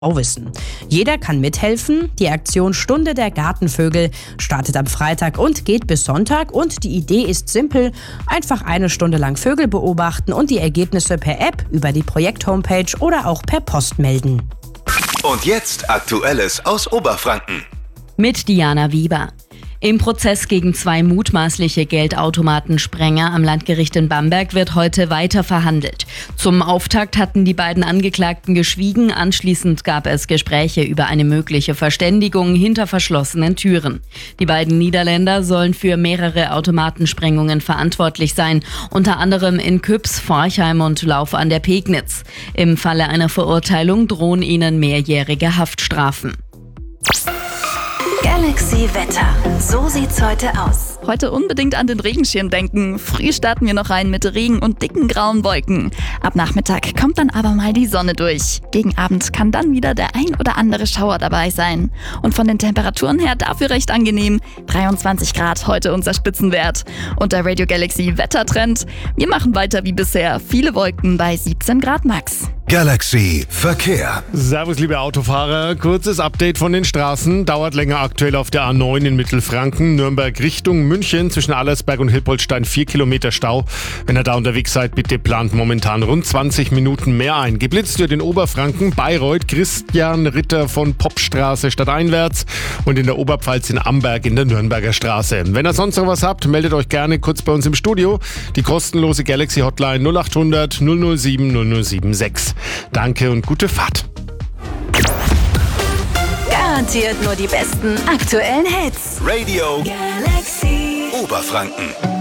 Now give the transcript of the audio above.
Wissen. Jeder kann mithelfen. Die Aktion Stunde der Gartenvögel startet am Freitag und geht bis Sonntag. Und die Idee ist simpel. Einfach eine Stunde lang Vögel beobachten und die Ergebnisse per App, über die Projekt-Homepage oder auch per Post melden. Und jetzt Aktuelles aus Oberfranken. Mit Diana Wieber. Im Prozess gegen 2 mutmaßliche Geldautomatensprenger am Landgericht in Bamberg wird heute weiter verhandelt. Zum Auftakt hatten die beiden Angeklagten geschwiegen. Anschließend gab es Gespräche über eine mögliche Verständigung hinter verschlossenen Türen. Die beiden Niederländer sollen für mehrere Automatensprengungen verantwortlich sein, unter anderem in Küps, Forchheim und Lauf an der Pegnitz. Im Falle einer Verurteilung drohen ihnen mehrjährige Haftstrafen. Galaxy Wetter. So sieht's heute aus. Heute unbedingt an den Regenschirm denken. Früh starten wir noch rein mit Regen und dicken grauen Wolken. Ab Nachmittag kommt dann aber mal die Sonne durch. Gegen Abend kann dann wieder der ein oder andere Schauer dabei sein. Und von den Temperaturen her dafür recht angenehm. 23 Grad heute unser Spitzenwert. Und der Radio Galaxy Wettertrend. Wir machen weiter wie bisher. Viele Wolken bei 17 Grad max. Galaxy Verkehr. Servus, liebe Autofahrer. Kurzes Update von den Straßen. Dauert länger aktuell auf der A9 in Mittelfranken. Nürnberg Richtung München zwischen Allersberg und Hilpoltstein 4 Kilometer Stau. Wenn ihr da unterwegs seid, bitte plant momentan rund 20 Minuten mehr ein. Geblitzt wird in Oberfranken, Bayreuth, Christian Ritter von Popstraße stadteinwärts und in der Oberpfalz in Amberg in der Nürnberger Straße. Wenn ihr sonst noch was habt, meldet euch gerne kurz bei uns im Studio. Die kostenlose Galaxy Hotline 0800 007 076. Danke und gute Fahrt. Garantiert nur die besten aktuellen Hits. Radio Galaxy Oberfranken.